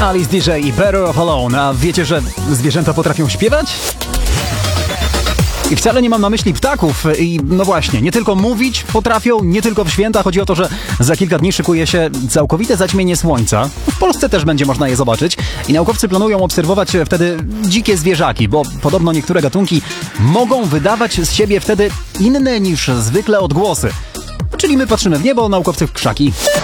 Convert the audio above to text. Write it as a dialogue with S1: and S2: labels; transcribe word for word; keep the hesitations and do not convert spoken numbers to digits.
S1: Alice D J i Better Off Alone. A wiecie, że zwierzęta potrafią śpiewać? I wcale nie mam na myśli ptaków. I no właśnie, nie tylko mówić potrafią, nie tylko w święta. Chodzi o to, że za kilka dni szykuje się całkowite zaćmienie słońca. W Polsce też będzie można je zobaczyć. I naukowcy planują obserwować wtedy dzikie zwierzaki, bo podobno niektóre gatunki mogą wydawać z siebie wtedy inne niż zwykle odgłosy. Czyli my patrzymy w niebo, naukowcy w krzaki.